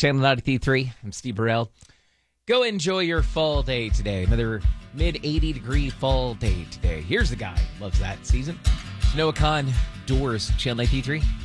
Channel 93. I'm Steve Burrell. Go enjoy your fall day today. Another mid-80 degree fall day today. Here's the guy who loves that season. Noah Khan, Doors, Channel 93.